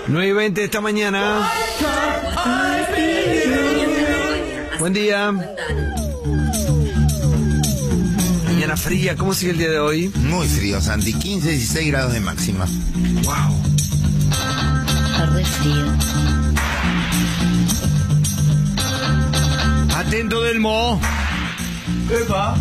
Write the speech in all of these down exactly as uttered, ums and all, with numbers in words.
nueve y veinte esta mañana. Buen día. Mañana fría, ¿cómo sigue el día de hoy? Muy frío, Santi, quince, dieciséis grados de máxima. Wow. Tarde frío. Atento, Delmo. Epa.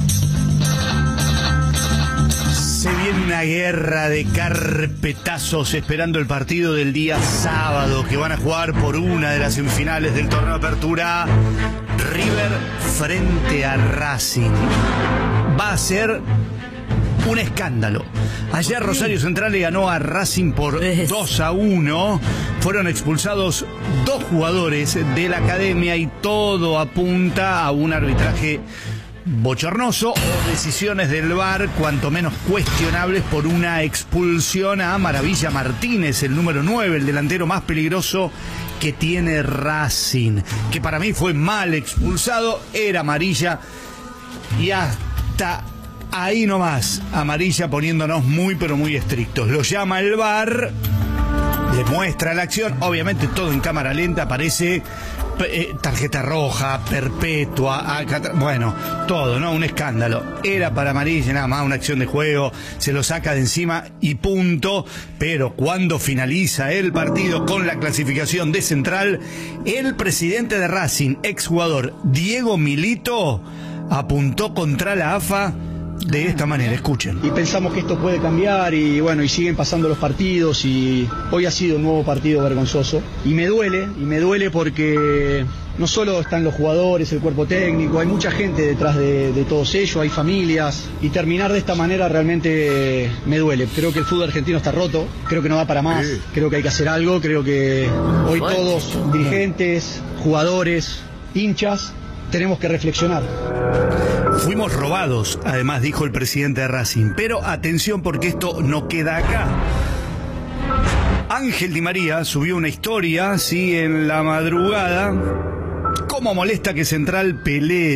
Se viene una guerra de carpetazos esperando el partido del día sábado que van a jugar por una de las semifinales del torneo de apertura. River frente a Racing. Va a ser un escándalo. Ayer Rosario Central le ganó a Racing por dos a uno. Fueron expulsados dos jugadores de la academia y todo apunta a un arbitraje bochornoso o decisiones del V A R cuanto menos cuestionables por una expulsión a Maravilla Martínez, el número nueve, el delantero más peligroso que tiene Racing, que para mí fue mal expulsado, era amarilla y hasta ahí nomás, amarilla poniéndonos muy pero muy estrictos. Lo llama el V A R, le muestra la acción, obviamente todo en cámara lenta, aparece eh, tarjeta roja, perpetua, acá, bueno, todo, ¿no? Un escándalo. Era para amarilla, nada más una acción de juego, se lo saca de encima y punto. Pero cuando finaliza el partido con la clasificación de Central, el presidente de Racing, exjugador Diego Milito, apuntó contra la A F A de esta manera, escuchen. Y pensamos que esto puede cambiar y bueno, y siguen pasando los partidos y hoy ha sido un nuevo partido vergonzoso. Y me duele, y me duele porque no solo están los jugadores, el cuerpo técnico, hay mucha gente detrás de, de todos ellos, hay familias. Y terminar de esta manera realmente me duele. Creo que el fútbol argentino está roto, creo que no da para más, sí. Creo que hay que hacer algo, creo que hoy todos, dirigentes, jugadores, hinchas, tenemos que reflexionar. Fuimos robados, además dijo el presidente de Racing. Pero atención porque esto no queda acá. Ángel Di María subió una historia, sí, en la madrugada. ¿Cómo molesta que Central pelee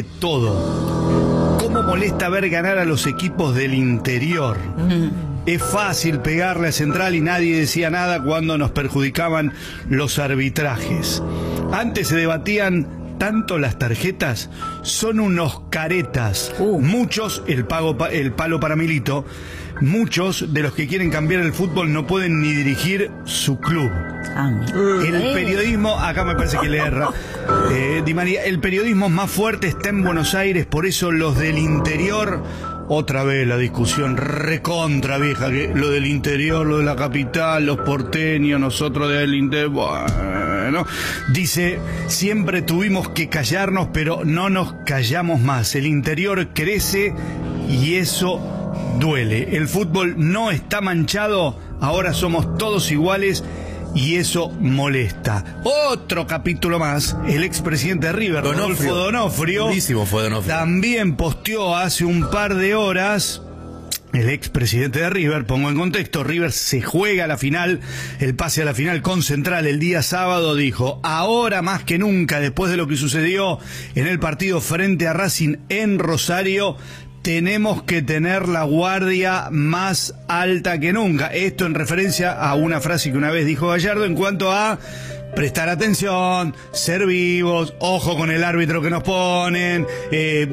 todo? ¿Cómo molesta ver ganar a los equipos del interior? Es fácil pegarle a Central y nadie decía nada cuando nos perjudicaban los arbitrajes. Antes se debatían tanto las tarjetas, son unos caretas. Uh. Muchos, el, pago, el palo para Milito, muchos de los que quieren cambiar el fútbol no pueden ni dirigir su club. Ah, el periodismo, acá me parece que le erra, eh, Di María, el periodismo más fuerte está en Buenos Aires, por eso los del interior, otra vez la discusión recontra vieja, que lo del interior, lo de la capital, los porteños, nosotros del interior, bueno, dice, siempre tuvimos que callarnos, pero no nos callamos más, el interior crece y eso duele, el fútbol no está manchado, ahora somos todos iguales y eso molesta. Otro capítulo más, el expresidente de River, Rodolfo Donofrio, buenísimo fue Donofrio, también posteó hace un par de horas. El expresidente de River, pongo en contexto, River se juega la final, el pase a la final con Central el día sábado, dijo, ahora más que nunca, después de lo que sucedió en el partido frente a Racing en Rosario, tenemos que tener la guardia más alta que nunca. Esto en referencia a una frase que una vez dijo Gallardo en cuanto a prestar atención, ser vivos, ojo con el árbitro que nos ponen, eh,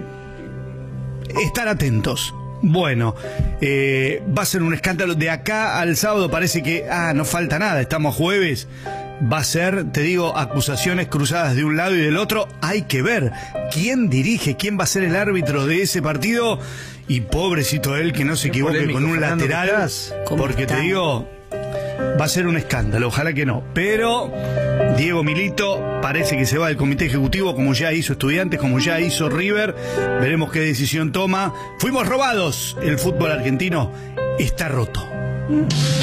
estar atentos. Bueno, eh, va a ser un escándalo. De acá al sábado parece que, ah, no falta nada, estamos jueves. Va a ser, te digo, acusaciones cruzadas de un lado y del otro. Hay que ver quién dirige, quién va a ser el árbitro de ese partido. Y pobrecito él que no se equivoque polémico, con un Fernando, lateral. Porque está? Te digo, va a ser un escándalo, ojalá que no. Pero Diego Milito parece que se va del comité ejecutivo, como ya hizo Estudiantes, como ya hizo River. Veremos qué decisión toma. Fuimos robados. El fútbol argentino está roto.